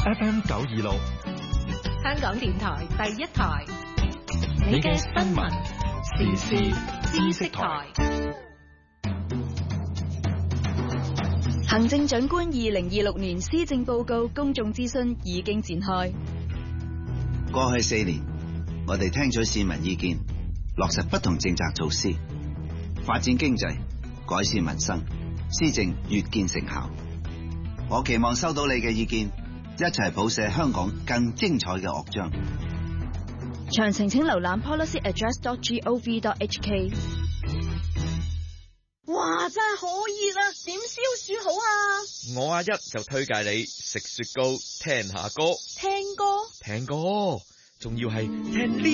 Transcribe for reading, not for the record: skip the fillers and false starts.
FM 926， 香港電台第一台， 你嘅新聞時事知識台。 行政長官2026年施政報告公眾諮詢已經展開。 過去4年，我哋聽取市民意見，落實不同政策措施，發展經濟，改善民生，施政越見成效。我期望收到你嘅意見，一齊譜寫香港更精彩嘅樂章。 詳情請瀏覽 policyaddress.gov.hk。 哇，真係好熱啊！點消暑好啊？ 我阿一就推介你食雪糕，聽下歌。 聽歌？ 聽歌，仲要係聽呢